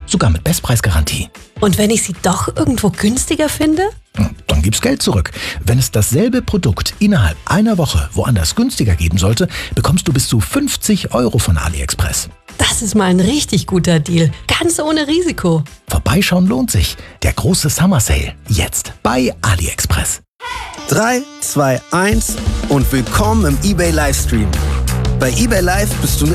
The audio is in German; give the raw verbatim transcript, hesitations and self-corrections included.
Sogar mit Bestpreisgarantie. Und wenn ich sie doch irgendwo günstiger finde? Dann gibt's Geld zurück. Wenn es dasselbe Produkt innerhalb einer Woche woanders günstiger geben sollte, bekommst du bis zu fünfzig Euro von AliExpress. Das ist mal ein richtig guter Deal. Ganz ohne Risiko. Vorbeischauen lohnt sich. Der große Summer Sale. Jetzt bei AliExpress. drei, zwei, eins und willkommen im eBay Livestream. Bei eBay Live bist du mit